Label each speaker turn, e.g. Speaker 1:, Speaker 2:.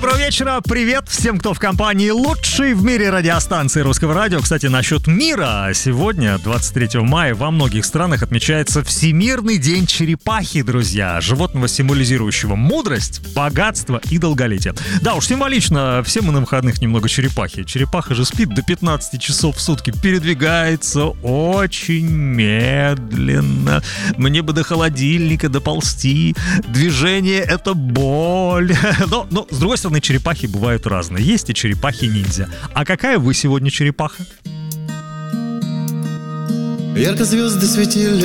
Speaker 1: Доброго вечера, привет всем, кто в компании лучшей в мире радиостанции Русского радио. Кстати, насчет мира. Сегодня, 23 мая, во многих странах отмечается Всемирный день черепахи, друзья. Животного, символизирующего мудрость, богатство и долголетие. Да уж, символично, все мы на выходных немного черепахи. Черепаха же спит до 15 часов в сутки, передвигается очень медленно. Мне бы до холодильника доползти. Движение — это боль. Но, с другой стороны, черепахи бывают разные. Есть и черепахи-ниндзя. А какая вы сегодня черепаха?
Speaker 2: Ярко звезды светили